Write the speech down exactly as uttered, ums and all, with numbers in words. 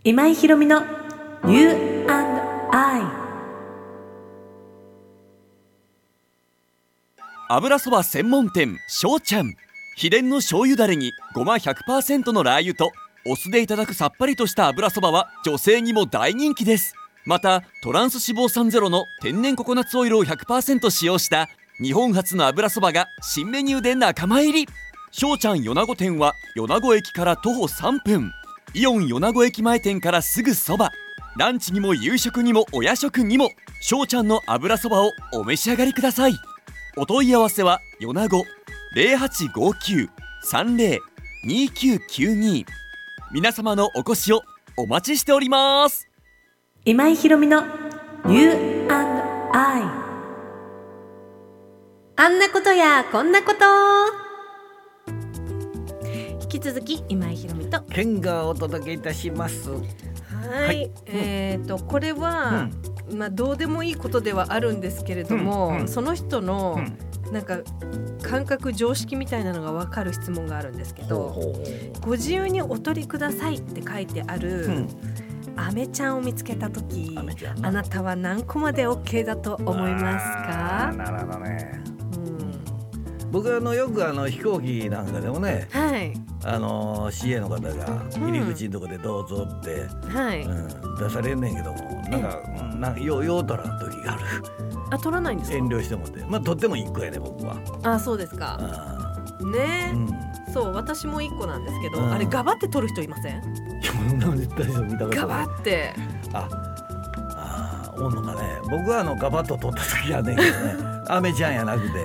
今井ひろみの You and I。 油そば専門店翔ちゃん。秘伝の醤油だれにごま ひゃくパーセント のラー油とお酢でいただくさっぱりとした油そばは女性にも大人気です。またトランス脂肪酸ゼロの天然ココナッツオイルを ひゃくパーセント 使用した日本初の油そばが新メニューで仲間入り。翔ちゃん米子店は米子駅から徒歩さんぷん、イオン米子駅前店からすぐそば。ランチにも夕食にもお夜食にも翔ちゃんの油そばをお召し上がりください。お問い合わせは米子 ゼロはちごきゅう さんゼロ にきゅうきゅうに。 皆様のお越しをお待ちしております。 今井ひろみの You and I。 あんなことやこんなこと。引き続き今井ひろみとケンがお届けいたします。 はい、 はい、 えーとこれは、うんまあ、どうでもいいことではあるんですけれども、うんうん、その人の、うん、なんか感覚常識みたいなのが分かる質問があるんですけど、ほうほうご自由にお取りくださいって書いてある、うん、アメちゃんを見つけたとき、あなたは何個まで OK だと思いますか？ なるほどね、うん、僕はあのよくあの飛行機なんかでもね、はい、あの シーエー の方が入り口のとこでどうぞって、うんはいうん、出されんねんけどもなんか、うん、なんかようよう取らん時がある。 あ、取らないんですか？ 遠慮してもって、まあ取ってもいっこやね僕は。 あ、そうですか。ね、うん、そう私もいっこなんですけど、あれガバって取る人いません？ いや絶対見たことない。 ガバってああおんのかね。僕はあのガバッと取った時はねんけどねアメちゃんやなくて